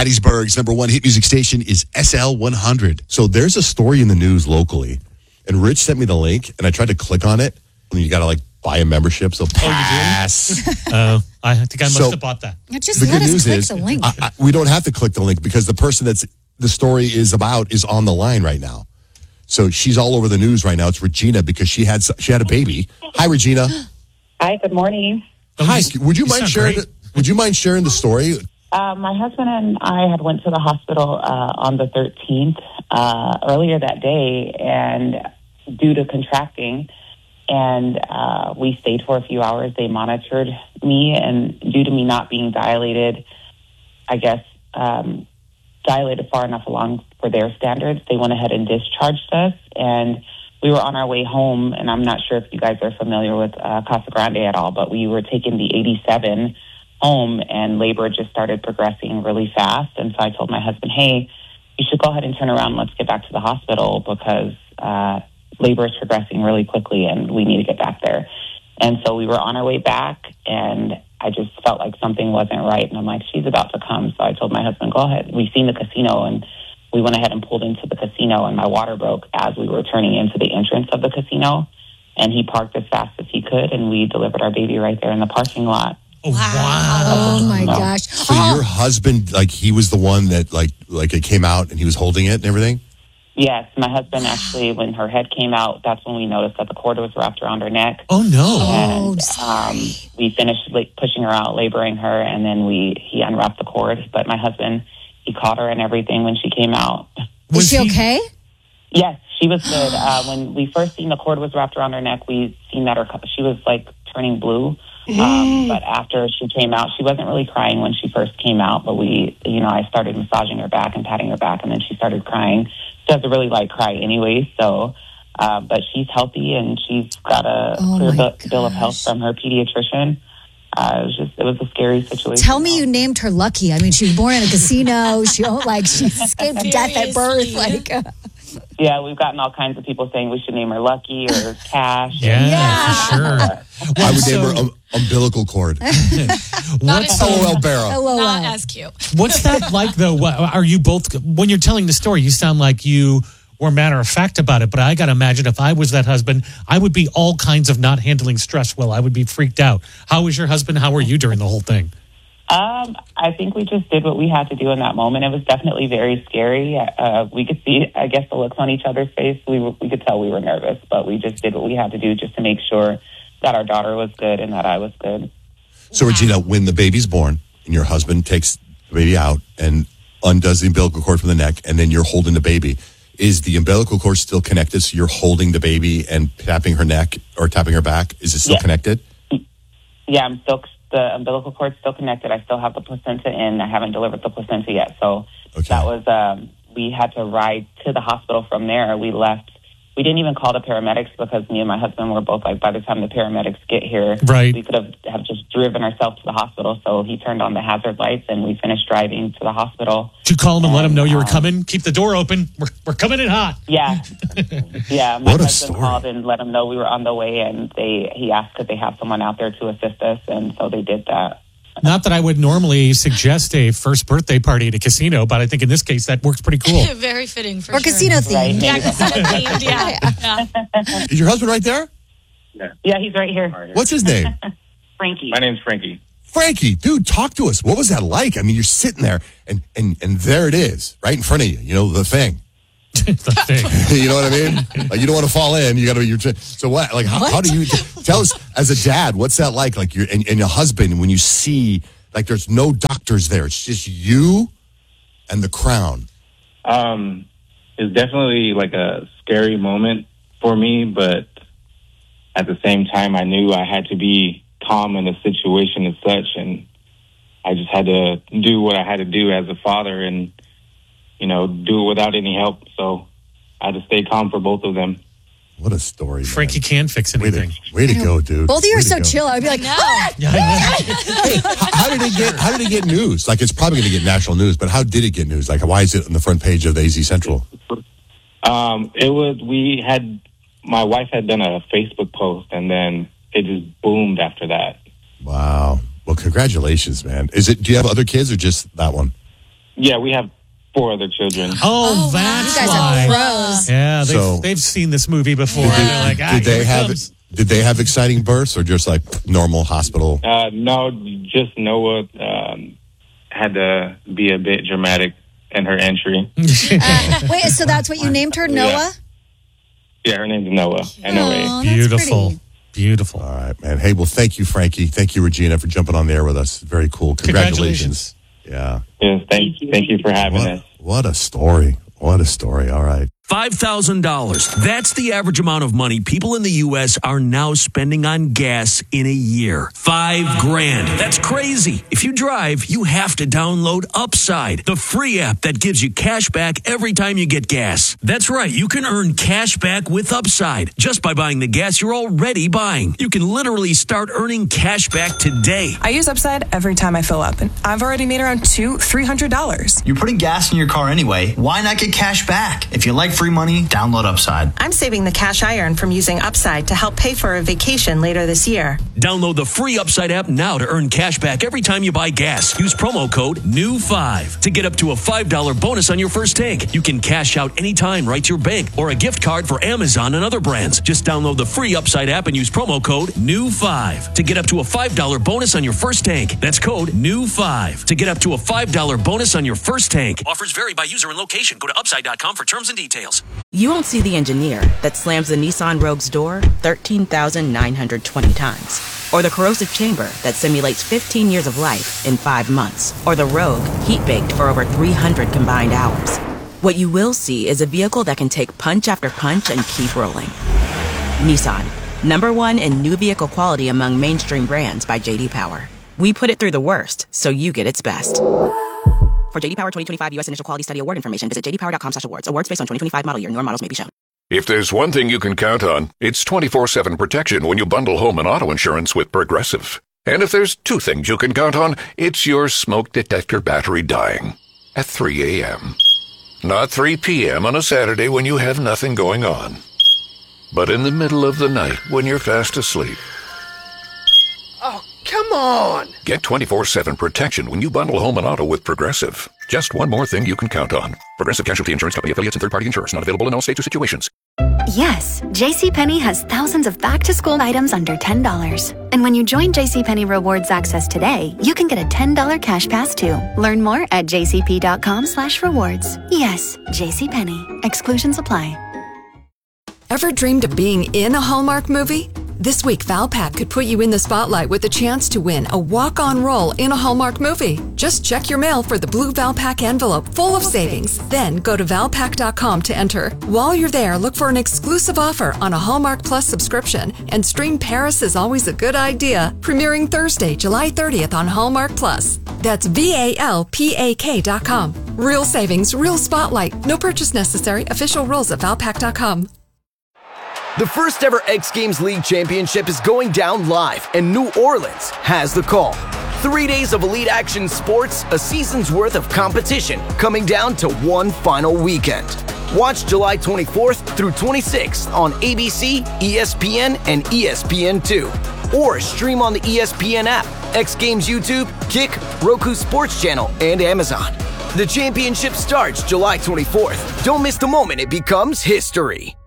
Hattiesburg's number one hit music station is SL 100. So there's a story in the news locally, and Rich sent me the link, and I tried to click on it, and you got to buy a membership. So pass. I think I must have bought that. Just the let good us news click is the link. we don't have to click the link because the person that's the story is about is on the line right now. So she's all over the news right now. It's Regina because she had a baby. Hi, Regina. Hi, good morning. Hi. Would you mind sharing? Would you mind sharing the story? My husband and I had went to the hospital on the 13th earlier that day, and due to contracting, and we stayed for a few hours. They monitored me, and due to me not being dilated, I guess dilated far enough along for their standards, they went ahead and discharged us, and we were on our way home. And I'm not sure if you guys are familiar with Casa Grande at all, but we were taking the 87 home, and labor just started progressing really fast. And so I told my husband, hey, you should go ahead and turn around. Let's get back to the hospital because labor is progressing really quickly and we need to get back there. And so we were on our way back, and I just felt like something wasn't right. And I'm like, she's about to come. So I told my husband, go ahead. We've seen the casino, and we went ahead and pulled into the casino, and my water broke as we were turning into the entrance of the casino. And he parked as fast as he could, and we delivered our baby right there in the parking lot. Oh, wow. Oh, my gosh. So your husband, he was the one that, it came out and he was holding it and everything? Yes, my husband actually, when her head came out, that's when we noticed that the cord was wrapped around her neck. Oh, no. And we finished pushing her out, laboring her, and then he unwrapped the cord. But my husband, he caught her and everything when she came out. Was she okay? Yes, she was good. When we first seen the cord was wrapped around her neck, we seen that she was turning blue. But after she came out, she wasn't really crying when she first came out, but I started massaging her back and patting her back, and then she started crying. She doesn't really cry anyway, so, but she's healthy, and she's got a clear bill of health from her pediatrician. It was a scary situation. Tell me you named her Lucky. I mean, she was born in a casino. She escaped death at birth. Yeah, we've gotten all kinds of people saying we should name her Lucky or Cash. Yeah, for sure. I would name her Umbilical Cord. What's LOL Barra? Not as cute. What's that like, though? Are you both, when you're telling the story, you sound like you were matter of fact about it, but I got to imagine if I was that husband, I would be all kinds of not handling stress well. I would be freaked out. How was your husband? How were you during the whole thing? I think we just did what we had to do in that moment. It was definitely very scary. We could see, I guess, the looks on each other's face. We could tell we were nervous, but we just did what we had to do just to make sure that our daughter was good and that I was good. So, Regina, when the baby's born and your husband takes the baby out and undoes the umbilical cord from the neck, and then you're holding the baby, is the umbilical cord still connected? So you're holding the baby and tapping her neck or tapping her back? Is it still connected? Yeah, the umbilical cord's still connected. I still have the placenta in. I haven't delivered the placenta yet. So that was, we had to ride to the hospital from there. We left. We didn't even call the paramedics because me and my husband were both by the time the paramedics get here, we could have just driven ourselves to the hospital. So he turned on the hazard lights and we finished driving to the hospital. Did you call him and let him know you were coming? Keep the door open. We're coming in hot. Yeah. Yeah. My husband called and let him know we were on the way, and he asked could they have someone out there to assist us, and so they did that. Not that I would normally suggest a first birthday party at a casino, but I think in this case that works pretty cool. Very fitting for or casino themed. Right. Yeah, casino themed. Yeah. Is your husband right there? Yeah, he's right here. What's his name? Frankie. My name's Frankie. Frankie, dude, talk to us. What was that like? I mean, you're sitting there and there it is, right in front of you, the thing. The thing. You know what I mean? You don't want to fall in. You got to. So what? How do you tell us as a dad? What's that like? And your husband when you see there's no doctors there. It's just you and the crown. It's definitely a scary moment for me, but at the same time, I knew I had to be calm in the situation as such, and I just had to do what I had to do as a father, and do it without any help. So I had to stay calm for both of them. What a story, man. Frankie can fix anything. Way to go, dude. Both of you are so chill. I'd be like, no. Hey, how did it get news? It's probably going to get national news, but how did it get news? Why is it on the front page of the AZ Central? It was, my wife had done a Facebook post, and then it just boomed after that. Wow. Well, congratulations, man. Do you have other kids or just that one? Yeah, we have 4 other children. Oh, wow. that's You guys why. are pros. Yeah, So- they've seen this movie before. They're like, Did they here it have comes. Did they have exciting births or just like normal hospital? No, just Noah had to be a bit dramatic in her entry. Wait, so that's what you named her, Noah? Yeah, her name's Noah. N-O-A. Oh, that's Beautiful. pretty. Beautiful. All right, man. Hey, well, thank you, Frankie. Thank you, Regina, for jumping on the air with us. Very cool. Congratulations. Yeah. Yes, thank you for having us. What a story. What a story. All right. $5,000. That's the average amount of money people in the U.S. are now spending on gas in a year. $5,000. That's crazy. If you drive, you have to download Upside, the free app that gives you cash back every time you get gas. That's right. You can earn cash back with Upside just by buying the gas you're already buying. You can literally start earning cash back today. I use Upside every time I fill up, and I've already made around $300. You're putting gas in your car anyway. Why not get cash back? If you like free money, download Upside. I'm saving the cash I earn from using Upside to help pay for a vacation later this year. Download the free Upside app now to earn cash back every time you buy gas. Use promo code NEW5 to get up to a $5 bonus on your first tank. You can cash out anytime right to your bank or a gift card for Amazon and other brands. Just download the free Upside app and use promo code NEW5 to get up to a $5 bonus on your first tank. That's code NEW5 to get up to a $5 bonus on your first tank. Offers vary by user and location. Go to upside.com for terms and details. You won't see the engineer that slams the Nissan Rogue's door 13,920 times. Or the corrosive chamber that simulates 15 years of life in 5 months. Or the Rogue heat-baked for over 300 combined hours. What you will see is a vehicle that can take punch after punch and keep rolling. Nissan, #1 in new vehicle quality among mainstream brands by J.D. Power. We put it through the worst, so you get its best. For J.D. Power 2025 U.S. Initial Quality Study Award information, visit jdpower.com/awards. Awards based on 2025 model year. Newer models may be shown. If there's one thing you can count on, it's 24/7 protection when you bundle home and auto insurance with Progressive. And if there's 2 things you can count on, it's your smoke detector battery dying at 3 a.m. Not 3 p.m. on a Saturday when you have nothing going on, but in the middle of the night when you're fast asleep. Oh, come on! Get 24/7 protection when you bundle home and auto with Progressive. Just one more thing you can count on. Progressive Casualty Insurance Company affiliates and third-party insurers. Not available in all states or situations. Yes, JCPenney has thousands of back-to-school items under $10. And when you join JCPenney Rewards Access today, you can get a $10 cash pass too. Learn more at jcp.com/rewards. Yes, JCPenney. Exclusions apply. Ever dreamed of being in a Hallmark movie? This week, Valpak could put you in the spotlight with a chance to win a walk-on role in a Hallmark movie. Just check your mail for the blue Valpak envelope full of savings. Then go to valpak.com to enter. While you're there, look for an exclusive offer on a Hallmark Plus subscription and stream Paris is Always a Good Idea, premiering Thursday, July 30th on Hallmark Plus. That's VALPAK.com. Real savings, real spotlight. No purchase necessary. Official rules at valpak.com. The first ever X Games League Championship is going down live, and New Orleans has the call. 3 days of elite action sports, a season's worth of competition, coming down to one final weekend. Watch July 24th through 26th on ABC, ESPN, and ESPN2. Or stream on the ESPN app, X Games YouTube, Kick, Roku Sports Channel, and Amazon. The championship starts July 24th. Don't miss the moment it becomes history.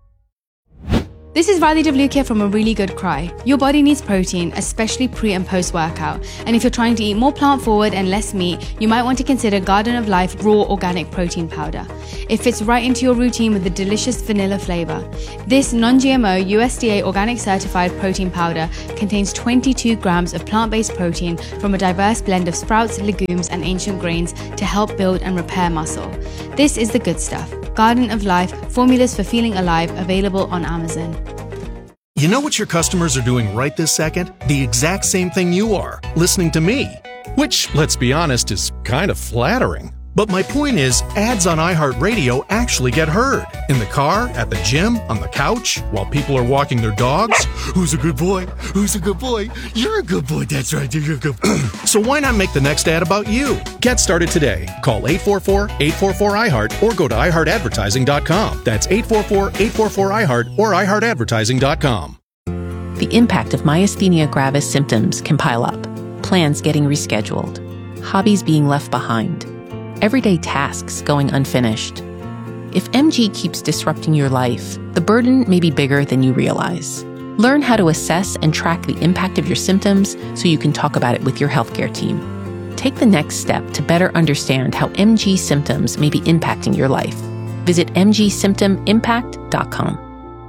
This is Riley DeVlukia from A Really Good Cry. Your body needs protein, especially pre and post workout. And if you're trying to eat more plant forward and less meat, you might want to consider Garden of Life Raw Organic Protein Powder. It fits right into your routine with a delicious vanilla flavor. This non-GMO USDA organic certified protein powder contains 22 grams of plant-based protein from a diverse blend of sprouts, legumes, and ancient grains to help build and repair muscle. This is the good stuff. Garden of Life, formulas for feeling alive, available on Amazon. You know what your customers are doing right this second? The exact same thing you are, listening to me. Which, let's be honest, is kind of flattering. But my point is, ads on iHeartRadio actually get heard. In the car, at the gym, on the couch, while people are walking their dogs. Who's a good boy? Who's a good boy? You're a good boy, that's right, you're a good boy. So why not make the next ad about you? Get started today. Call 844-844-iHeart or go to iHeartAdvertising.com. That's 844-844-iHeart or iHeartAdvertising.com. The impact of myasthenia gravis symptoms can pile up. Plans getting rescheduled. Hobbies being left behind. everyday tasks going unfinished. If MG keeps disrupting your life, the burden may be bigger than you realize. Learn how to assess and track the impact of your symptoms so you can talk about it with your healthcare team. Take the next step to better understand how MG symptoms may be impacting your life. Visit mgsymptomimpact.com.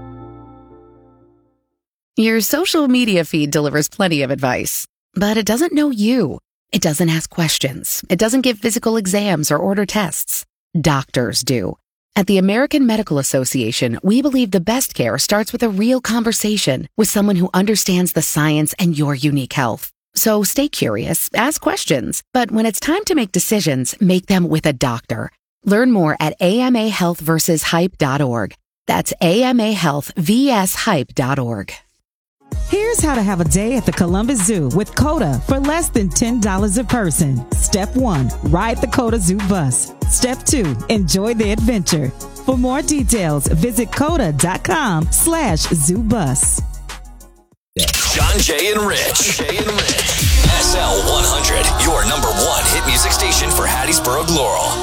Your social media feed delivers plenty of advice, but it doesn't know you. It doesn't ask questions. It doesn't give physical exams or order tests. Doctors do. At the American Medical Association, we believe the best care starts with a real conversation with someone who understands the science and your unique health. So stay curious, ask questions, but when it's time to make decisions, make them with a doctor. Learn more at amahealthversushype.org. That's amahealthvshype.org. Here's how to have a day at the Columbus Zoo with CODA for less than $10 a person. Step 1, ride the CODA Zoo bus. Step 2, enjoy the adventure. For more details, visit coda.com/zoobus. John, Jay, and Rich. SL 100, your number one hit music station for Hattiesburg, Laurel.